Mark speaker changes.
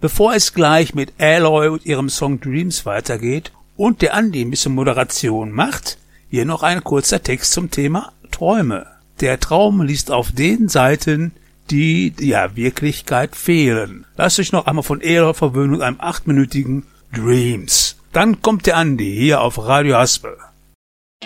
Speaker 1: Bevor es gleich mit Aloy und ihrem Song Dreams weitergeht und der Andi ein bisschen Moderation macht, hier noch ein kurzer Text zum Thema Träume. Der Traum liegt auf den Seiten, die der Wirklichkeit fehlen. Lasst euch noch einmal von Aloy verwöhnen mit einem 8-minütigen Dreams. Dann kommt der Andi hier auf Radio Haspel.